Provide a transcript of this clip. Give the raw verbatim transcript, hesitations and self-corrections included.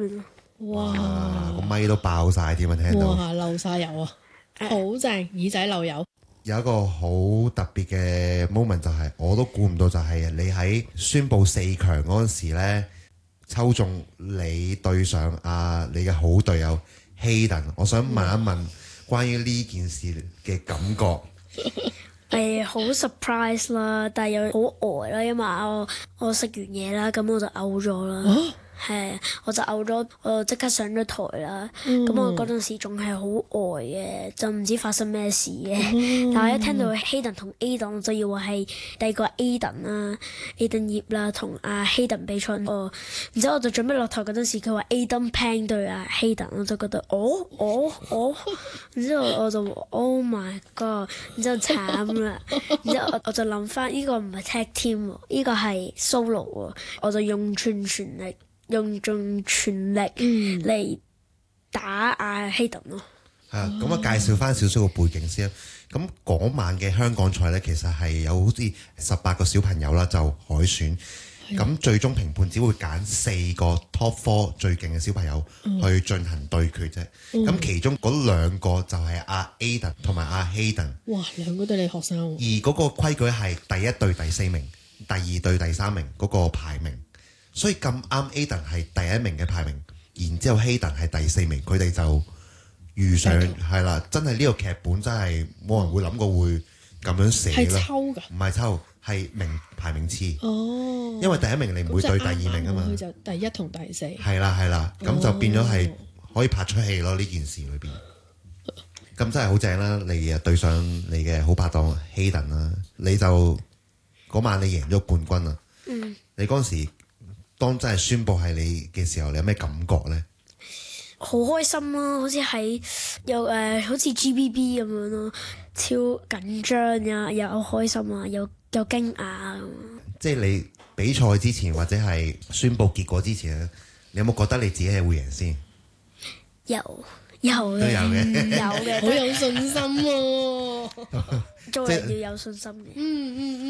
邊咯。 哇！個咪都爆晒添啊，聽到。 哇！漏晒油啊，好正，耳仔漏油。 有一個好特別嘅 moment 就係、是，我都估唔到就係你喺宣佈四強嗰陣時咧，抽中你對上啊你嘅好隊友 Hayden。我想問一問關於呢件事嘅感覺。 誒好 surprise 啦，但係又好呆啦，因為我我食完嘢啦，咁我就嘔咗啦。 啊係，我就嘔咗，我就即刻上咗台啦。咁、嗯、我嗰陣時仲係好呆嘅，就唔知發生咩事嘅。嗯、但係一聽到 Hayden 同 Aiden， 我就以為係第二個 Aiden 啦 ，Aiden 葉啦，同阿 Hayden 比賽。哦，然之後我就準備落台嗰陣時，佢話 Aiden Pang 對阿 Hayden， 我就覺得哦哦哦，然之後我就 Oh my God， 然之後慘啦。然之後我我就諗翻，呢個唔係 tag team 喎，呢個係 solo 喎，我就用盡全力。用盡全力嚟打阿 Hayden 咯。 係啊，咁我介紹翻少少個背景先。咁嗰晚嘅香港賽呢，其實係有好似十八個小朋友啦，就海選。咁最終評判只會揀四個 top four 最勁嘅小朋友去進行對決啫。咁、嗯、其中嗰兩個就係阿 Aiden 同埋阿 Hayden。 哇，兩個都係你學生喎。 而嗰個規矩係第一對第四名，第二對第三名嗰個排名。所以咁啱 Aiden 係第一名嘅排名，然之後 Hayden 係第四名，佢哋就遇上係啦，真係呢個劇本真係冇人會諗過會咁樣寫啦。 係抽㗎？ 唔係抽，係名排名次。 哦， 因為第一名你唔會對第二名啊嘛。 佢就第一同第四。 係啦係啦，咁就變咗係可以拍出戲咯呢件事裏邊。咁真係好正啦！你啊對上你嘅好拍檔 Hayden 啦，你就嗰晚你贏咗冠軍啊！嗯，你嗰陣時。當真係宣佈係你嘅時候，你有咩感覺呢？ 好開心咯、啊，好似喺又誒，好似 G B B 咁樣咯，超緊張呀，又開心啊，又又驚訝啊！ 即係你比賽之前或者係宣佈結果之前咧，你有冇覺得你自己係會贏先？ 有有嘅， 都有嘅， 有嘅， 好有信心喎、啊！ 做人要有信心嘅。 嗯嗯嗯。